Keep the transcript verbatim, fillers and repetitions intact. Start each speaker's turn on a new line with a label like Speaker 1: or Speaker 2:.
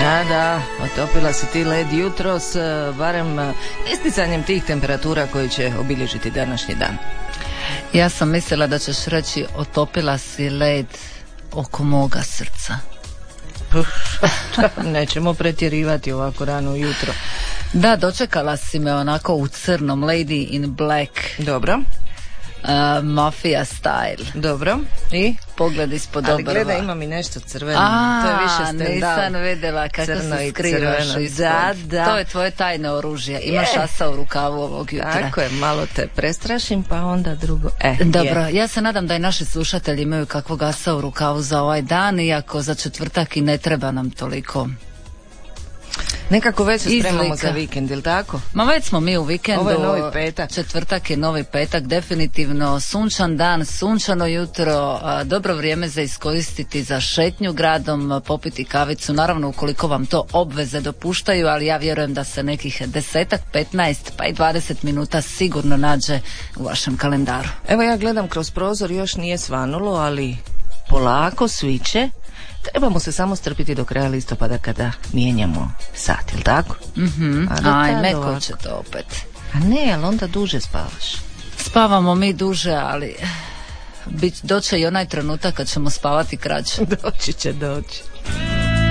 Speaker 1: A da, otopila si ti led jutros, barem isticanjem tih temperatura koji će obilježiti današnji dan.
Speaker 2: Ja sam mislila da ćeš reći otopila si led oko moga srca.
Speaker 1: Nećemo pretjerivati ovako rano jutro.
Speaker 2: Da, dočekala si me onako u crnom, Lady in Black.
Speaker 1: Dobro.
Speaker 2: Uh, mafija style.
Speaker 1: Dobro. I?
Speaker 2: Pogled ispod obrva.
Speaker 1: Ali gledaj, ima mi nešto crveno.
Speaker 2: A,
Speaker 1: to je više stand-up.
Speaker 2: Nisam vidjela kako
Speaker 1: Crno
Speaker 2: se
Speaker 1: i
Speaker 2: skrivaš
Speaker 1: crveno.
Speaker 2: ispod.
Speaker 1: Da, da.
Speaker 2: To je tvoje tajne oružje. Imaš
Speaker 1: Je.
Speaker 2: asa u rukavu ovog jutra.
Speaker 1: Tako je, malo te prestrašim pa onda drugo. E,
Speaker 2: Dobro,
Speaker 1: je.
Speaker 2: ja se nadam da i naši slušatelji imaju kakvog asa u rukavu za ovaj dan, iako za četvrtak i ne treba nam toliko.
Speaker 1: Nekako već se spremamo
Speaker 2: Izlika.
Speaker 1: za vikend, ili tako?
Speaker 2: Ma već smo mi u vikendu.
Speaker 1: Ovo je novi petak.
Speaker 2: Četvrtak je novi petak, definitivno sunčan dan, sunčano jutro, a, dobro vrijeme za iskoristiti za šetnju gradom, popiti kavicu, naravno ukoliko vam to obveze dopuštaju, ali ja vjerujem da se nekih desetak, petnaest pa i dvadeset minuta sigurno nađe u vašem kalendaru.
Speaker 1: Evo ja gledam kroz prozor, još nije svanulo, ali polako sviće. Trebamo se samo strpiti do kraja listopada kada mijenjamo sat, ili tako?
Speaker 2: Mhm.
Speaker 1: A do
Speaker 2: Aj,
Speaker 1: tada
Speaker 2: neko
Speaker 1: ovako.
Speaker 2: će to opet.
Speaker 1: A ne, ali onda duže spavaš.
Speaker 2: Spavamo mi duže, ali bit, doće i onaj trenutak kad ćemo spavati kraće.
Speaker 1: Doći će doći.